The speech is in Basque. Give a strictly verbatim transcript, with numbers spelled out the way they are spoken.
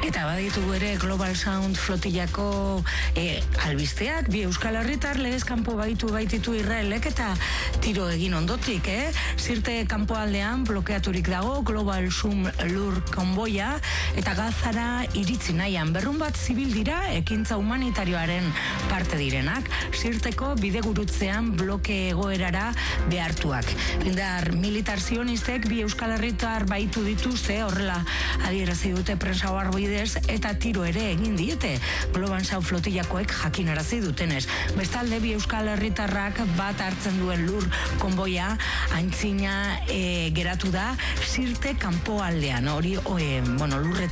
Eta baditugu ere Global Sound flotillako e, albisteak, bi Euskal Herritar legez kanpo baitu baititu Israelek eta tiro egin ondotik, eh? Sirte kanpoaldean blokeaturik dago Global Zoom lur konboia eta Gazara iritzi nahian berrun bat zibil dira ekintza humanitarioaren parte direnak, Sirteko bidegurutzean bloke egoerara behartuak. Indar militar zionistek bi Euskal Herritar baitu dituzte, horrela adierazi dute prensa bidez eta tiro ere egin diete Global Sound flotillakoek jakinarazi dutenez. Bestalde bi Euskal Herritarrak bat hartzen duen lur konboia aintzina e, geratu da Sirte kanpoaldean, hori e, bueno, lurre